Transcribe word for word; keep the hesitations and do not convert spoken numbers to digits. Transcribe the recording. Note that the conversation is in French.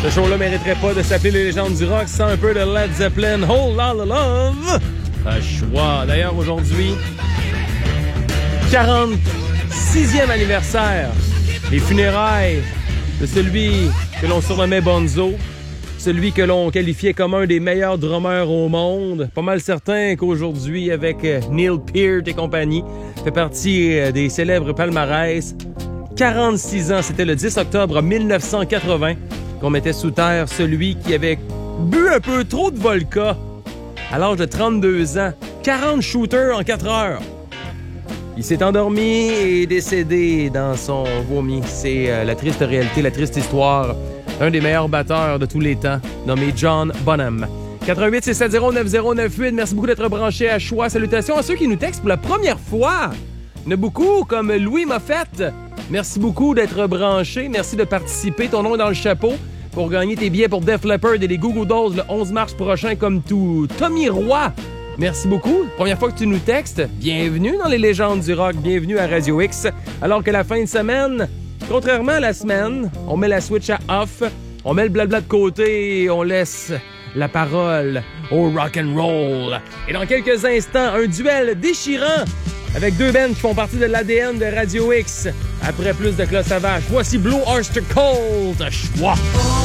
Ce show-là mériterait pas de s'appeler Les légendes du rock sans un peu de Led Zeppelin, Whole Lotta Love. Un choix. D'ailleurs, aujourd'hui, quarante-sixième anniversaire, les funérailles de celui que l'on surnommait Bonzo, celui que l'on qualifiait comme un des meilleurs drummers au monde. Pas mal certain qu'aujourd'hui, avec Neil Peart et compagnie, fait partie des célèbres palmarès. quarante-six ans, c'était le dix octobre mille neuf cent quatre-vingts qu'on mettait sous terre celui qui avait bu un peu trop de vodka à l'âge de trente-deux ans. quarante shooters en quatre heures. Il s'est endormi et décédé dans son vomi. C'est euh, la triste réalité, la triste histoire d'un des meilleurs batteurs de tous les temps, nommé John Bonham. quatre un huit six sept zéro neuf zéro neuf huit. Merci beaucoup d'être branché à Choix. Salutations à ceux qui nous textent pour la première fois. Il y en a beaucoup, comme Louis Moffett. Merci beaucoup d'être branché. Merci de participer. Ton nom est dans le chapeau pour gagner tes billets pour Def Leppard et les Goo Goo Dolls le onze mars prochain, comme tout. Tommy Roy. Merci beaucoup. Première fois que tu nous textes, bienvenue dans les légendes du rock, bienvenue à Radio X. Alors que la fin de semaine, contrairement à la semaine, on met la switch à off, on met le blabla de côté et on laisse la parole au rock and roll. Et dans quelques instants, un duel déchirant avec deux bands qui font partie de l'A D N de Radio X. Après plus de Claude Savage, voici Blue Oyster Cult. Choix.